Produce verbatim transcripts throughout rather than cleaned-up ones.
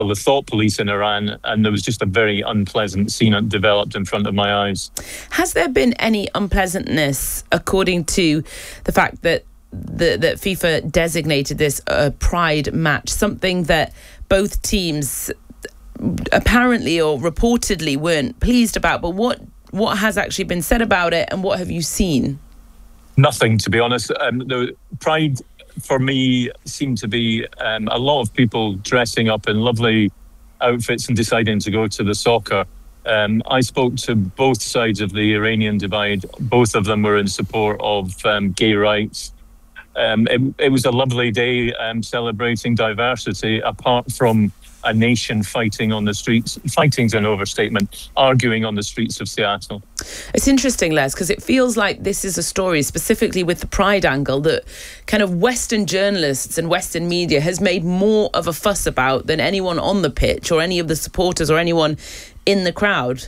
the thought police in Iran, and there was just a very unpleasant scene that developed in front of my eyes. Has there been any unpleasantness according to the fact that the, that FIFA designated this a Pride match, something that both teams apparently or reportedly weren't pleased about? But what, what has actually been said about it, and what have you seen? Nothing, to be honest. Um, the Pride, for me, seemed to be um, a lot of people dressing up in lovely outfits and deciding to go to the soccer. Um, I spoke to both sides of the Iranian divide. Both of them were in support of um, gay rights. Um, it, it was a lovely day um, celebrating diversity, apart from a nation fighting on the streets. Fighting's an overstatement. Arguing on the streets of Seattle. It's interesting, Les, because it feels like this is a story, specifically with the Pride angle, that kind of Western journalists and Western media has made more of a fuss about than anyone on the pitch or any of the supporters or anyone in the crowd.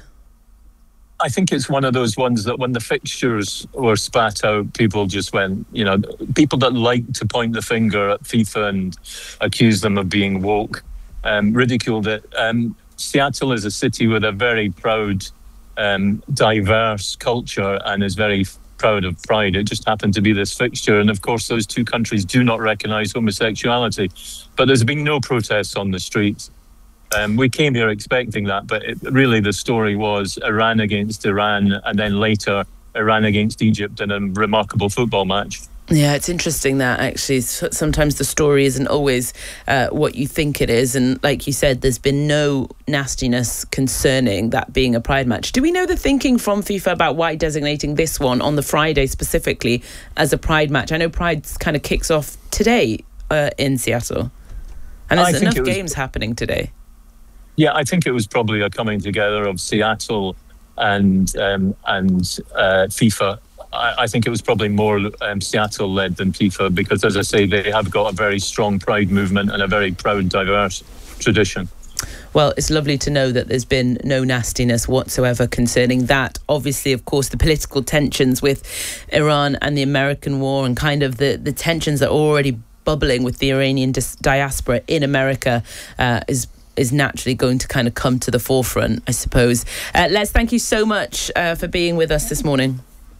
I think it's one of those ones that when the fixtures were spat out, people just went, you know, people that like to point the finger at FIFA and accuse them of being woke, Um, ridiculed it. Um, Seattle is a city with a very proud, um, diverse culture and is very f- proud of Pride. It just happened to be this fixture. And of course, those two countries do not recognise homosexuality. But there's been no protests on the streets. Um, we came here expecting that, but it, really the story was Iran against Iran, and then later Iran against Egypt in a remarkable football match. Yeah, it's interesting that actually sometimes the story isn't always uh, what you think it is. And like you said, there's been no nastiness concerning that being a Pride match. Do we know the thinking from FIFA about why designating this one on the Friday specifically as a Pride match? I know Pride kind of kicks off today uh, in Seattle. And there's enough was, games happening today. Yeah, I think it was probably a coming together of Seattle and, um, and uh, FIFA. I think it was probably more um, Seattle-led than FIFA because, as I say, they have got a very strong Pride movement and a very proud, diverse tradition. Well, it's lovely to know that there's been no nastiness whatsoever concerning that. Obviously, of course, the political tensions with Iran and the American war and kind of the, the tensions that are already bubbling with the Iranian dis- diaspora in America uh, is is naturally going to kind of come to the forefront, I suppose. Uh, Les, thank you so much uh, for being with us this morning.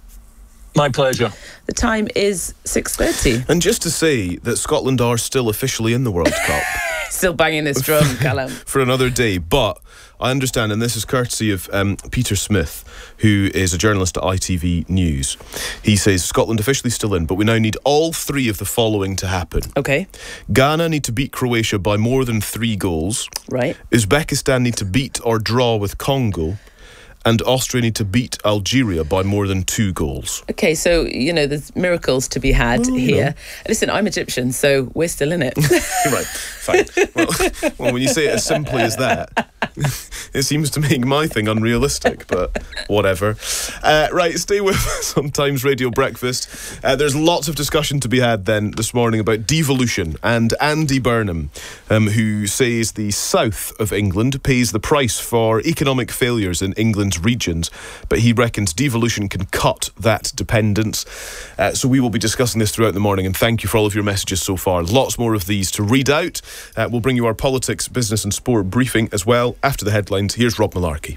My pleasure. The time is six thirty. And just to say that Scotland are still officially in the World Cup. Still banging this drum, Callum. For another day. But I understand, and this is courtesy of um, Peter Smith, who is a journalist at I T V News. He says Scotland officially still in, but we now need all three of the following to happen. Okay. Ghana need to beat Croatia by more than three goals. Right. Uzbekistan need to beat or draw with Congo. And Austria need to beat Algeria by more than two goals. Okay, so, you know, there's miracles to be had well, here. Know. Listen, I'm Egyptian, so we're still in it. Right, fine. Well, well, when you say it as simply as that, it seems to make my thing unrealistic, but whatever. Uh, right, stay with us on Times Radio Breakfast. Uh, there's lots of discussion to be had then this morning about devolution and Andy Burnham, um, who says the south of England pays the price for economic failures in England's regions, but he reckons devolution can cut that dependence. Uh, so we will be discussing this throughout the morning, and thank you for all of your messages so far. Lots more of these to read out. Uh, we'll bring you our politics, business and sport briefing as well after the headlines. Here's Rob Malarkey.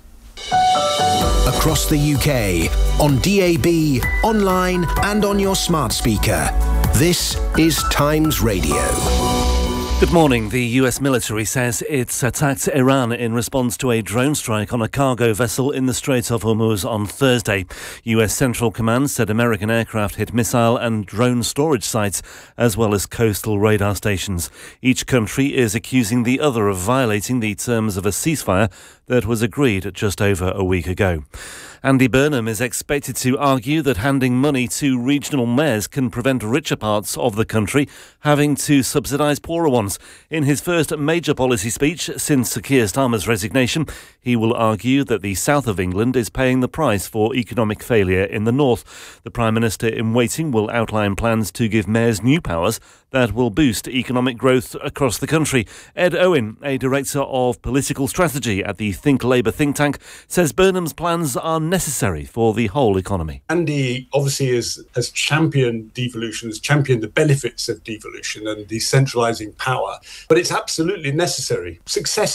Across the U K, on D A B, online and on your smart speaker. This is Times Radio. Good morning. The U S military says it's attacked Iran in response to a drone strike on a cargo vessel in the Strait of Hormuz on Thursday. U S Central Command said American aircraft hit missile and drone storage sites as well as coastal radar stations. Each country is accusing the other of violating the terms of a ceasefire that was agreed just over a week ago. Andy Burnham is expected to argue that handing money to regional mayors can prevent richer parts of the country having to subsidise poorer ones. In his first major policy speech since Sir Keir Starmer's resignation, he will argue that the south of England is paying the price for economic failure in the north. The Prime Minister in waiting will outline plans to give mayors new powers that will boost economic growth across the country. Ed Owen, a director of political strategy at the Think Labour think tank, says Burnham's plans are necessary for the whole economy. Andy obviously is, has championed devolution, has championed the benefits of devolution and decentralising power, but it's absolutely necessary. Success